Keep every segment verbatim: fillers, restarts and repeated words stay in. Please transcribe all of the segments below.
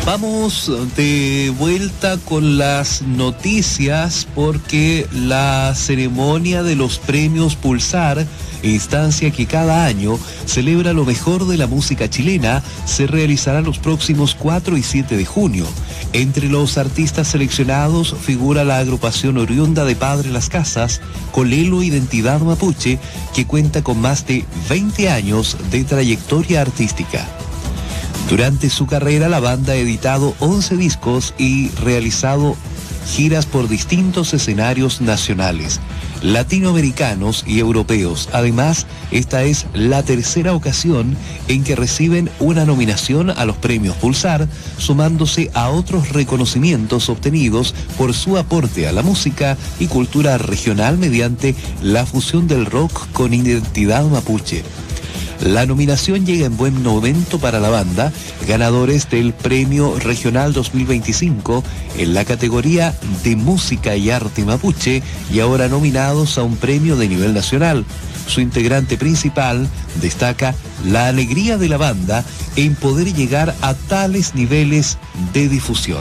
Vamos de vuelta con las noticias porque la ceremonia de los premios Pulsar, instancia que cada año celebra lo mejor de la música chilena, se realizará los próximos cuatro y siete de junio. Entre los artistas seleccionados figura la agrupación oriunda de Padre Las Casas, Colelo Identidad Mapuche, que cuenta con más de veinte años de trayectoria artística. Durante su carrera, la banda ha editado once discos y realizado giras por distintos escenarios nacionales, latinoamericanos y europeos. Además, esta es la tercera ocasión en que reciben una nominación a los premios Pulsar, sumándose a otros reconocimientos obtenidos por su aporte a la música y cultura regional mediante la fusión del rock con identidad mapuche. La nominación llega en buen momento para la banda, ganadores del Premio Regional dos mil veinticinco en la categoría de Música y Arte Mapuche y ahora nominados a un premio de nivel nacional. Su integrante principal destaca la alegría de la banda en poder llegar a tales niveles de difusión.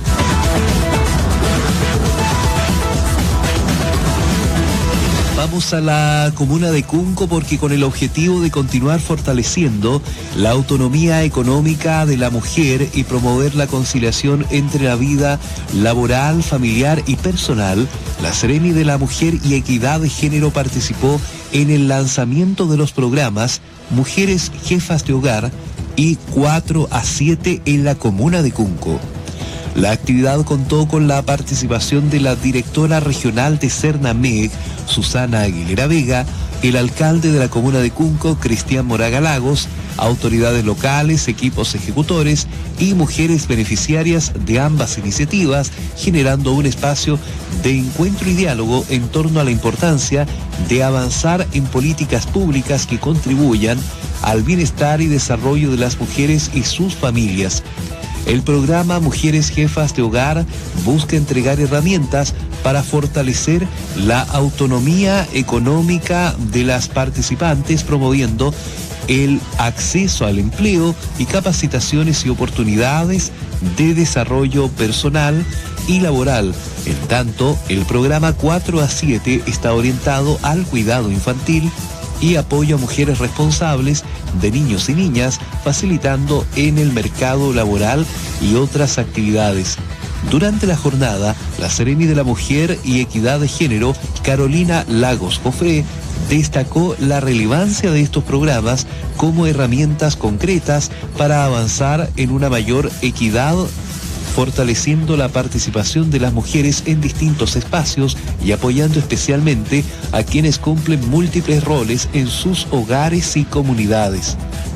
Vamos a la comuna de Cunco porque con el objetivo de continuar fortaleciendo la autonomía económica de la mujer y promover la conciliación entre la vida laboral, familiar y personal, la Seremi de la Mujer y Equidad de Género participó en el lanzamiento de los programas Mujeres Jefas de Hogar y cuatro a siete en la comuna de Cunco. La actividad contó con la participación de la directora regional de Cernameg, Susana Aguilera Vega, el alcalde de la comuna de Cunco, Cristian Moraga Lagos, autoridades locales, equipos ejecutores y mujeres beneficiarias de ambas iniciativas, generando un espacio de encuentro y diálogo en torno a la importancia de avanzar en políticas públicas que contribuyan al bienestar y desarrollo de las mujeres y sus familias. El programa Mujeres Jefas de Hogar busca entregar herramientas para fortalecer la autonomía económica de las participantes, promoviendo el acceso al empleo y capacitaciones y oportunidades de desarrollo personal y laboral. En tanto, el programa cuatro a siete está orientado al cuidado infantil y apoyo a mujeres responsables de niños y niñas, facilitando en el mercado laboral y otras actividades. Durante la jornada, la Seremi de la Mujer y Equidad de Género, Carolina Lagos Jofré, destacó la relevancia de estos programas como herramientas concretas para avanzar en una mayor equidad, fortaleciendo la participación de las mujeres en distintos espacios y apoyando especialmente a quienes cumplen múltiples roles en sus hogares y comunidades.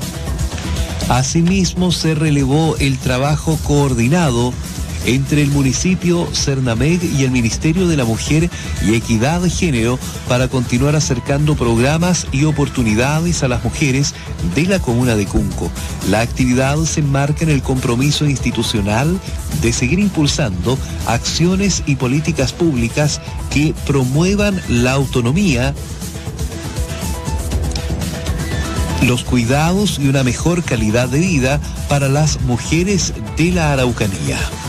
Asimismo, se relevó el trabajo coordinado entre el municipio Cernameg y el Ministerio de la Mujer y Equidad de Género para continuar acercando programas y oportunidades a las mujeres de la comuna de Cunco. La actividad se enmarca en el compromiso institucional de seguir impulsando acciones y políticas públicas que promuevan la autonomía, los cuidados y una mejor calidad de vida para las mujeres de la Araucanía.